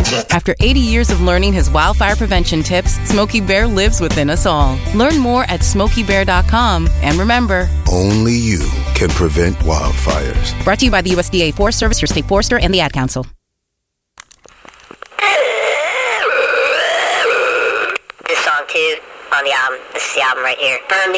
After 80 years of learning his wildfire prevention tips, Smokey Bear lives within us all. Learn more at SmokeyBear.com. And remember, only you can prevent wildfires. Brought to you by the USDA Forest Service, your state forester, and the Ad Council. This song too on the album. This is the album right here. Burn the